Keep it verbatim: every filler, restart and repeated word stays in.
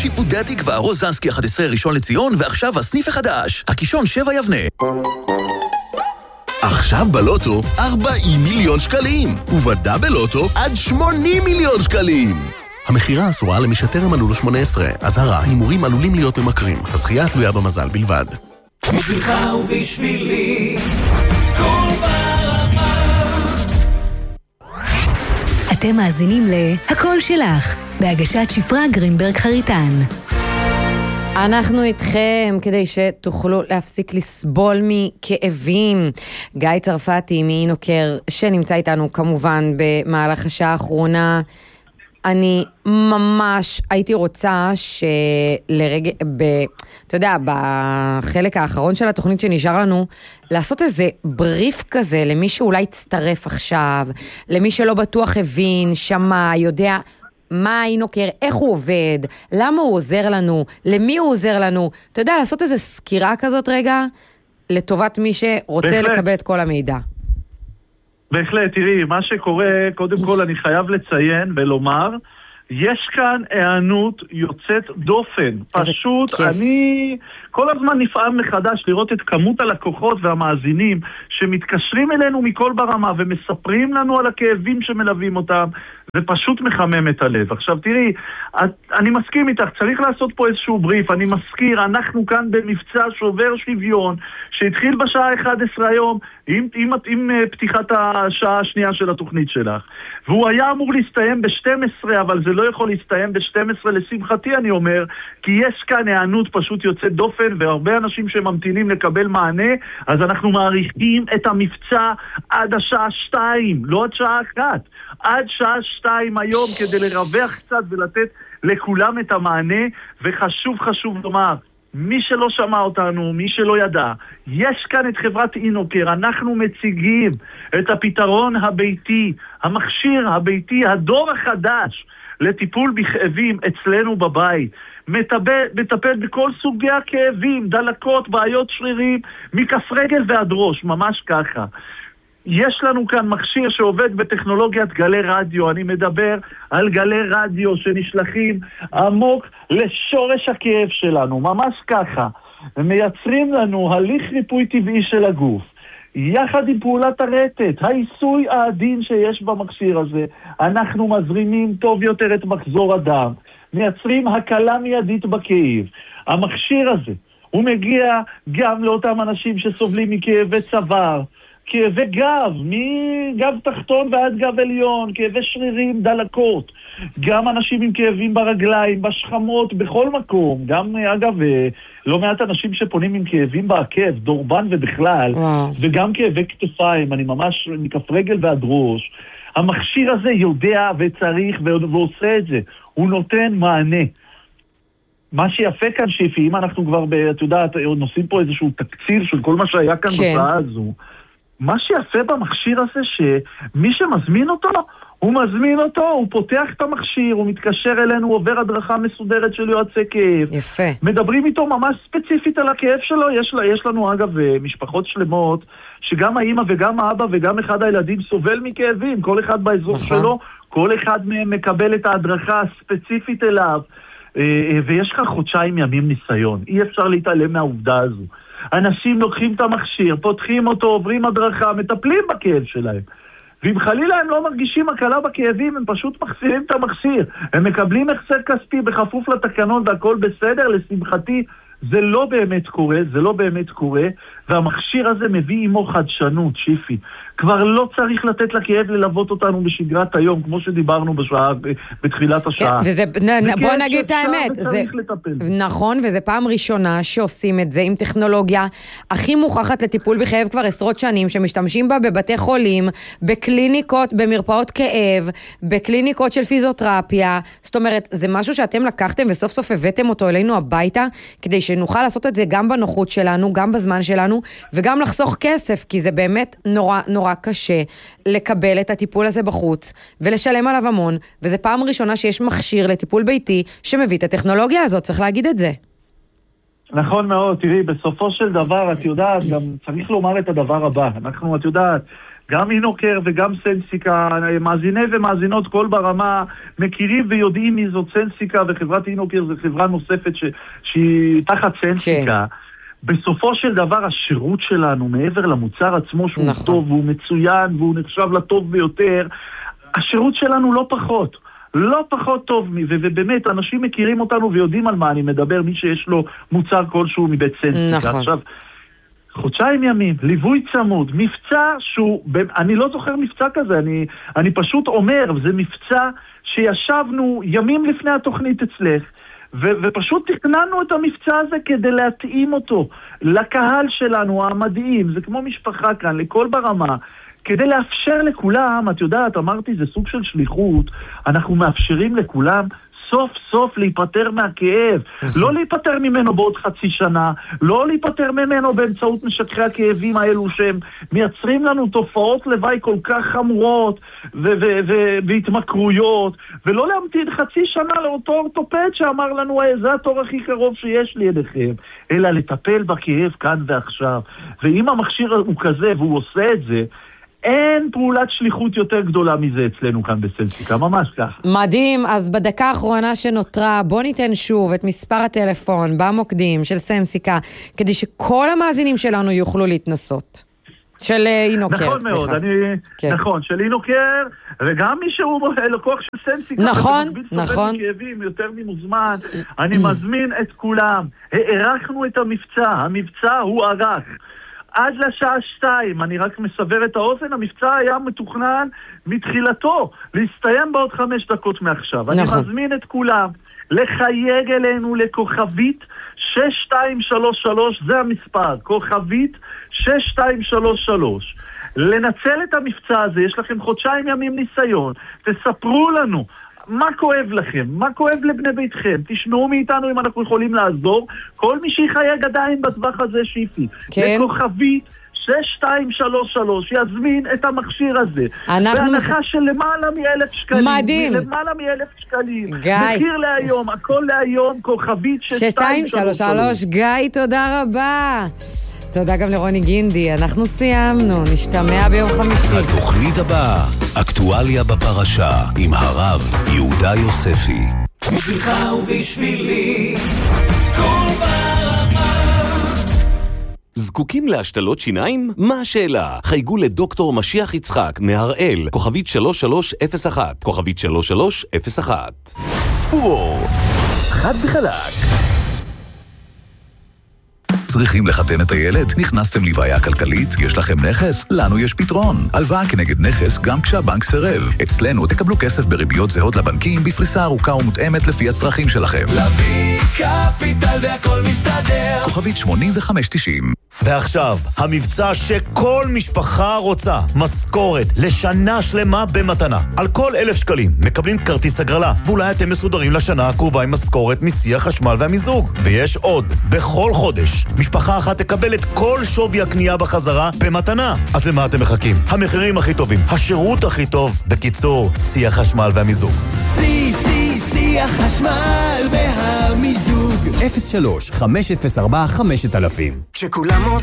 פודה תקווה, רוזנסקי אחת עשרה ראשון לציון, ועכשיו הסניף החדש, הקישון שבע יבנה. עכשיו בלוטו ארבעים מיליון שקלים, ובדאבל לוטו עד שמונים מיליון שקלים. המחירה אסורה למי שטרם מלאו לו שמונה עשרה. אזהרה, הימורים עלולים להיות ממכרים. הזכייה תלויה במזל בלבד. בשבילך ובשבילי כל ברמה. אתם מאזינים להכל שלך, בהגשת שפרה גרינברג חריטן. אנחנו איתכם כדי שתוכלו להפסיק לסבול מכאבים. גיא צרפתי מאינוקר שנמצא איתנו כמובן במהלך השעה האחרונה. אני ממש הייתי רוצה שלרגע, ב, אתה יודע, בחלק האחרון של התוכנית שנשאר לנו, לעשות איזה בריף כזה למי שאולי יצטרף עכשיו, למי שלא בטוח הבין, שמע, יודע מה אינוקר, איך הוא עובד, למה הוא עוזר לנו, למי הוא עוזר לנו. אתה יודע, לעשות איזה סקירה כזאת רגע, לטובת מי שרוצה בהחלט לקבל את כל המידע. בהחלט, תראי, מה שקורה, קודם כל אני חייב לציין ולומר, יש כאן הענות יוצאת דופן. פשוט כיף. אני כל הזמן נפעם מחדש לראות את כמות הלקוחות והמאזינים שמתקשרים אלינו מכל ברמה ומספרים לנו על הכאבים שמלווים אותם. זה פשוט מחמם את הלב. עכשיו תראי, אני מסכים איתך, צריך לעשות פה איזשהו בריף. אני מזכיר, אנחנו כאן במבצע שובר שוויון שהתחיל בשעה אחת עשרה היום עם, עם, עם פתיחת השעה השנייה של התוכנית שלך, והוא היה אמור להסתיים ב-שתים עשרה, אבל זה לא יכול להסתיים ב-שתים עשרה לשמחתי אני אומר, כי יש כאן הענות פשוט יוצאת דופן והרבה אנשים שממתינים לקבל מענה. אז אנחנו מעריכים את המבצע עד השעה שתיים, לא עד שעה אחת, עד שעה שתיים היום, כדי לרווח קצת ולתת לכולם את המענה. וחשוב חשוב לומר, מי שלא שמע אותנו, מי שלא ידע, יש כאן את חברת אינוקר. אנחנו מציגים את הפתרון הביתי, המכשיר הביתי, הדור החדש לטיפול בכאבים אצלנו בבית. מטפל, מטפל בכל סוגי הכאבים, דלקות, בעיות שרירים, מכף רגל ועד ראש, ממש ככה. יש לנו כאן מכשיר שעובד בטכנולוגיית גלי רדיו. אני מדבר על גלי רדיו שנשלחים עמוק לשורש הכאב שלנו, ממש ככה. הם מייצרים לנו הליך ריפוי טבעי של הגוף, יחד עם פעולת הרטט, העיסוי העדין שיש במכשיר הזה. אנחנו מזרימים טוב יותר את מחזור הדם, מייצרים הקלה מיידית בכאב. המכשיר הזה, הוא מגיע גם לאותם אנשים שסובלים מכאבי צוואר, כאבי גב, מגב תחתון ועד גב עליון, כאבי שרירים, דלקות, גם אנשים עם כאבים ברגליים, בשכמות, בכל מקום. גם, אגב, לא מעט אנשים שפונים עם כאבים בעקב, דורבן ובכלל, וואו. וגם כאבי כתפיים, אני ממש מכף רגל ועד ראש. המכשיר הזה יודע וצריך ועושה את זה, הוא נותן מענה. מה שיפה כאן שיפי, אם אנחנו כבר, את יודעת, נושאים פה איזשהו תקציר של כל מה שהיה כאן כן. בשעה הזו, מה שיפה במכשיר הזה שמי שמזמין אותו, הוא מזמין אותו, הוא פותח את המכשיר, הוא מתקשר אלינו, הוא עובר הדרכה מסודרת של יועצי כאב. יפה. מדברים איתו ממש ספציפית על הכאב שלו. יש, יש לנו אגב משפחות שלמות, שגם האמא וגם האבא וגם אחד הילדים סובל מכאבים, כל אחד באזור נכון. שלו, כל אחד מהם מקבל את ההדרכה הספציפית אליו, ויש לך חודשיים ימים ניסיון. אי אפשר להתעלם מהעובדה הזו. אנשים לוקחים את המכשיר, פותחים אותו, עוברים הדרכה, מטפלים בכאב שלהם. ואם חלילה הם לא מרגישים הקלה בכאבים, הם פשוט מחסירים את המכשיר. הם מקבלים החזר כספי בכפוף לתקנון והכל בסדר. לשמחתי זה לא באמת קורה, זה לא באמת קורה, והמכשיר הזה מביא עמו חדשנות, שיפי. כבר לא צריך לתת לכאב ללוות אותנו בשגרת היום, כמו שדיברנו בשעה, בתחילת השעה. כן, וזה, נ, בוא נגיד את האמת. זה, נכון, וזה פעם ראשונה שעושים את זה עם טכנולוגיה הכי מוכחת לטיפול בכאב כבר עשרות שנים, שמשתמשים בה בבתי חולים, בקליניקות, במרפאות כאב, בקליניקות של פיזיותרפיה. זאת אומרת, זה משהו שאתם לקחתם וסוף סוף הבאתם אותו אלינו הביתה, כדי שנוכל לעשות את זה גם בנוחות שלנו, גם בזמן שלנו, וגם לחסוך כסף, כי זה באמת נורא נורא קשה לקבל את הטיפול הזה בחוץ, ולשלם עליו המון, וזה פעם ראשונה שיש מכשיר לטיפול ביתי שמביא את הטכנולוגיה הזאת, צריך להגיד את זה. נכון מאוד, תראי, בסופו של דבר, את יודעת, גם צריך לומר את הדבר הבא, אנחנו, את יודעת, גם אינוקר וגם סנסיקה, מאזיני ומאזינות כל ברמה, מכירים ויודעים מי זאת סנסיקה, וחברת אינוקר זו חברה נוספת ש... שהיא תחת סנסיקה. כן. בסופו של דבר השירות שלנו, מעבר למוצר עצמו שהוא נכון. טוב והוא מצוין והוא נחשב לטוב ביותר, השירות שלנו לא פחות. לא פחות טוב, ובאמת, אנשים מכירים אותנו ויודעים על מה אני מדבר, מי שיש לו מוצר כלשהו מבית סנסיקה. נכון. עכשיו, חודשיים ימים, ליווי צמוד, מבצע שהוא, אני לא זוכר מבצע כזה, אני, אני פשוט אומר, זה מבצע שישבנו ימים לפני התוכנית אצלך, ו- ופשוט תכננו את המבצע הזה כדי להתאים אותו לקהל שלנו, המדהים, זה כמו משפחה כאן, לכל ברמה, כדי לאפשר לכולם, את יודעת, אמרתי, זה סוג של שליחות, אנחנו מאפשרים לכולם סוף סוף להיפטר מהכאב, לא להיפטר ממנו בעוד חצי שנה, לא להיפטר ממנו באמצעות משככי הכאבים האלו שהם מייצרים לנו תופעות לוואי כל כך חמורות והתמכרויות, ולא להמתין חצי שנה לאותו אורתופד שאמר לנו, זה התור הכי קרוב שיש לידיכם, אלא לטפל בכאב כאן ועכשיו. ואם המכשיר הוא כזה והוא עושה את זה, אין פעולת שליחות יותר גדולה מזה אצלנו כאן בסנסיקה, ממש כך. מדהים, אז בדקה האחרונה שנותרה, בוא ניתן שוב את מספר הטלפון במוקדים של סנסיקה, כדי שכל המאזינים שלנו יוכלו להתנסות. של אינוקר, נכון סליחה. מאוד, אני, כן. נכון, של אינוקר, וגם מי שהוא לקוח של סנסיקה, נכון, נכון. כאבים יותר ממוזמן, אני מזמין את כולם, הערכנו את המבצע, המבצע הוא ערך. עד לשעה שתיים, אני רק מסבר את האוזן, המבצע היה מתוכנן מתחילתו, להסתיים בעוד חמש דקות מעכשיו. נכון. אני מזמין את כולם לחייג אלינו לכוכבית שש שתיים שלוש שלוש, זה המספר, כוכבית שש שתיים שלוש שלוש. לנצל את המבצע הזה, יש לכם חודשיים ימים ניסיון, תספרו לנו מה כואב לכם, מה כואב לבני ביתכם, תשמעו מאיתנו אם אנחנו יכולים לעזור, כל מי שיחייג עדיין בטווח הזה שיפי. כן. לכוכבית שש שתיים שלוש שלוש, יזמין את המכשיר הזה. אנחנו... בהנחה של למעלה מאלף שקלים. מדהים. למעלה מאלף שקלים. גיא. מחיר להיום, הכל להיום, כוכבית שש שתיים שלוש שלוש. גיא, תודה רבה. תודה גם לרוני גינדי, אנחנו סיימנו, נשתמע ביום חמישי. התוכנית הבאה, אקטואליה בפרשה, עם הרב יהודה יוספי. בשבילך ובשבילי, כל ברמה. זקוקים להשתלות שיניים? מה השאלה? חייגו לדוקטור משיח יצחק מהראל, כוכבית שלוש שלוש אפס אחת, כוכבית שלוש שלוש אפס אחת. פור, חד וחלק. צריכים לחתן את הילד? נכנסתם לבעיה כלכלית? יש לכם נכס? לנו יש פתרון. הלוואה כנגד נכס גם כשהבנק סירב. אצלנו תקבלו כסף בריביות זהות לבנקים בפריסה ארוכה ומותאמת לפי הצרכים שלכם. להביא קפיטל והכל מסתדר. כוכבית שמונים וחמש תשעים. ועכשיו, המבצע שכל משפחה רוצה, משכורת לשנה שלמה במתנה. על כל אלף שקלים מקבלים כרטיס הגרלה, ואולי אתם מסודרים לשנה הקרובה עם משכורת מסי החשמל והמיזוג. ויש עוד, בכל חודש, משפחה אחת תקבל את כל שווי הקנייה בחזרה במתנה. אז למה אתם מחכים? המחירים הכי טובים, השירות הכי טוב, בקיצור, סי החשמל והמיזוג. סי, סי, סי החשמל והמיזוג. אפס שלוש חמש אפס ארבע חמש אלף. כשכולם